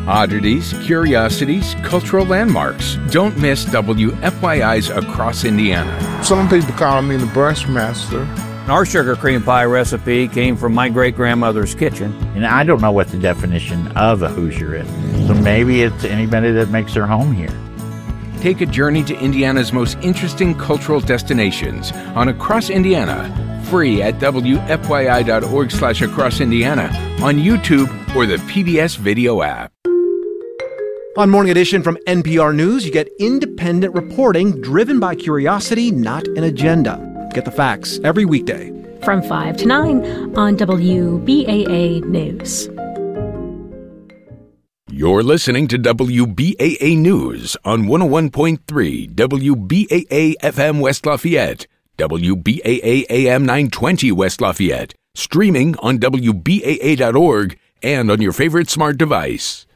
Oddities, curiosities, cultural landmarks. Don't miss WFYI's Across Indiana. Some people call me the brush master. Our sugar cream pie recipe came from my great-grandmother's kitchen. And I don't know what the definition of a Hoosier is. So maybe it's anybody that makes their home here. Take a journey to Indiana's most interesting cultural destinations on Across Indiana, free at WFYI.org/AcrossIndiana, on YouTube or the PBS video app. On Morning Edition from NPR News, you get independent reporting driven by curiosity, not an agenda. Get the facts every weekday. From 5 to 9 on WBAA News. You're listening to WBAA News on 101.3 WBAA FM West Lafayette, WBAA AM 920 West Lafayette, streaming on WBAA.org and on your favorite smart device.